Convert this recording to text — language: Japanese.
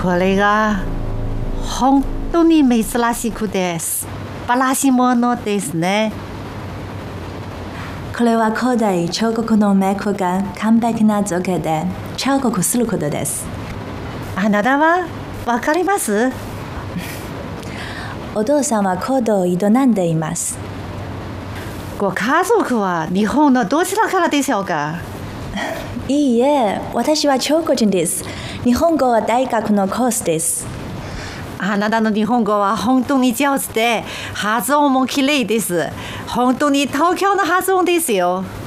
これが本当に珍しくて素晴らしいものですね。 これは古代彫刻のメイクが完璧な造形で彫刻することです。 あなたはわかります？ お父さんはコードを営んでいます。 ご家族は日本のどちらからでしょうか？ いいえ、私は中国人です。日本語は大学のコースです。 あなたの日本語は本当に上手で発音もきれいです。本当に東京の発音ですよ。